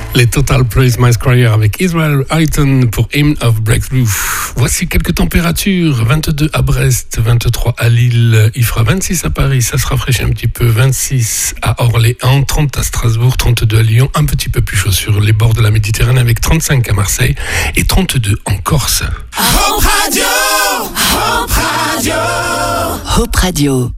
Les Total Praise My Squire avec Israel Houghton pour Hymn of Breakthrough. Voici quelques températures. 22 à Brest, 23 à Lille, il fera 26 à Paris, ça se rafraîchit un petit peu, 26 à Orléans, 30 à Strasbourg, 32 à Lyon, un petit peu plus chaud sur les bords de la Méditerranée avec 35 à Marseille et 32 en Corse. Hope Radio, Hope Radio, Hope Radio.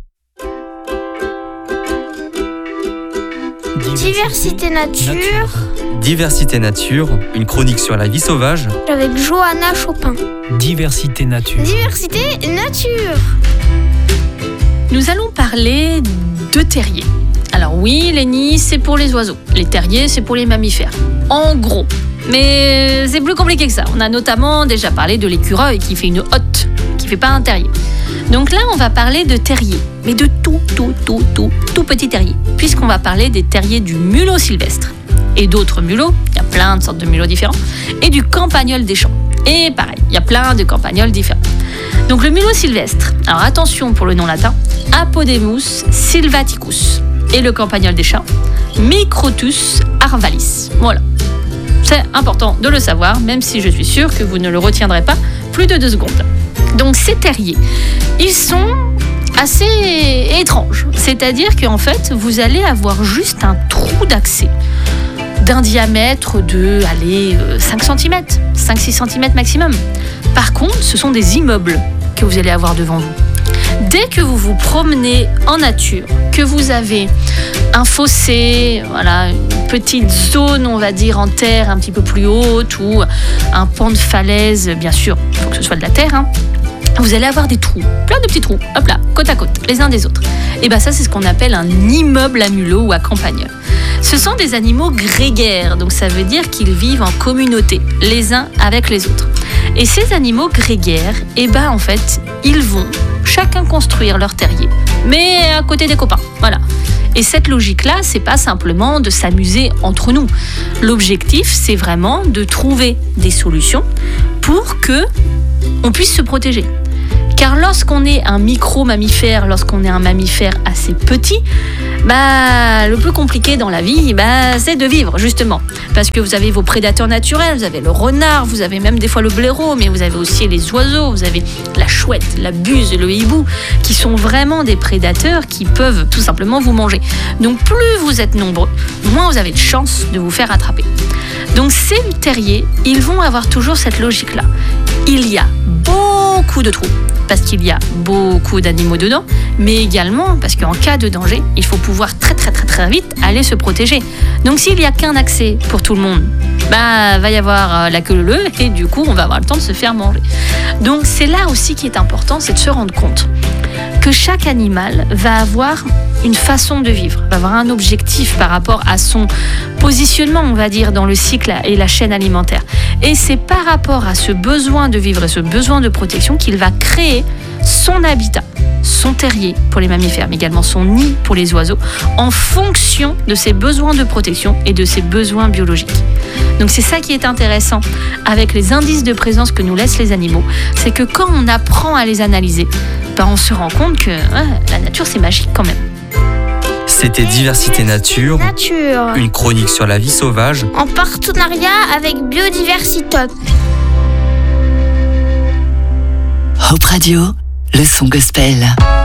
Diversité nature. Diversité nature, une chronique sur la vie sauvage. Avec Johanna Chopin. Diversité nature. Diversité nature. Nous allons parler de terriers. Alors oui, les nids, c'est pour les oiseaux. Les terriers, c'est pour les mammifères. En gros. Mais c'est plus compliqué que ça. On a notamment déjà parlé de l'écureuil qui fait une hotte, qui fait pas un terrier. Donc là, on va parler de terriers, mais de tout petit terrier, puisqu'on va parler des terriers du mulot sylvestre et d'autres mulots, il y a plein de sortes de mulots différents, et du campagnol des champs. Et pareil, il y a plein de campagnols différents. Donc le mulot sylvestre, alors attention pour le nom latin, Apodemus sylvaticus, et le campagnol des champs, Microtus arvalis. Voilà. C'est important de le savoir, même si je suis sûre que vous ne le retiendrez pas plus de 2 secondes. Donc ces terriers, ils sont assez étranges. C'est-à-dire qu'en fait, vous allez avoir juste un trou d'accès d'un diamètre de 5 cm, 5-6 cm maximum. Par contre, ce sont des immeubles que vous allez avoir devant vous. Dès que vous vous promenez en nature, que vous avez un fossé, voilà, une petite zone, on va dire, en terre un petit peu plus haute ou un pan de falaise, bien sûr, il faut que ce soit de la terre, hein, vous allez avoir des trous, plein de petits trous, hop là, côte à côte, les uns des autres. Et bien ça, c'est ce qu'on appelle un immeuble à mulot ou à campagnol. Ce sont des animaux grégaires, donc ça veut dire qu'ils vivent en communauté, les uns avec les autres. Et ces animaux grégaires, en fait, ils vont chacun construire leur terrier, mais à côté des copains, voilà. Et cette logique-là, c'est pas simplement de s'amuser entre nous. L'objectif, c'est vraiment de trouver des solutions pour que on puisse se protéger. Car lorsqu'on est un micro-mammifère, lorsqu'on est un mammifère assez petit, le plus compliqué dans la vie, c'est de vivre, justement. Parce que vous avez vos prédateurs naturels, vous avez le renard, vous avez même des fois le blaireau, mais vous avez aussi les oiseaux, vous avez la chouette, la buse, le hibou, qui sont vraiment des prédateurs qui peuvent tout simplement vous manger. Donc plus vous êtes nombreux, moins vous avez de chances de vous faire attraper. Donc ces terriers, ils vont avoir toujours cette logique-là. Il y a beaucoup de trous, parce qu'il y a beaucoup d'animaux dedans, mais également parce qu'en cas de danger, il faut pouvoir très vite aller se protéger. Donc s'il n'y a qu'un accès pour tout le monde, va y avoir la queue leu et du coup on va avoir le temps de se faire manger. Donc c'est là aussi qui est important, c'est de se rendre compte que chaque animal va avoir une façon de vivre, va avoir un objectif par rapport à son positionnement, on va dire, dans le cycle et la chaîne alimentaire. Et c'est par rapport à ce besoin de vivre et ce besoin de protection qu'il va créer son habitat, son terrier pour les mammifères, mais également son nid pour les oiseaux, en fonction de ses besoins de protection et de ses besoins biologiques. Donc c'est ça qui est intéressant avec les indices de présence que nous laissent les animaux, c'est que quand on apprend à les analyser, on se rend compte que la nature c'est magique quand même. C'était Diversité nature, une chronique sur la vie sauvage, en partenariat avec Biodiversité. Hope Radio, le son gospel.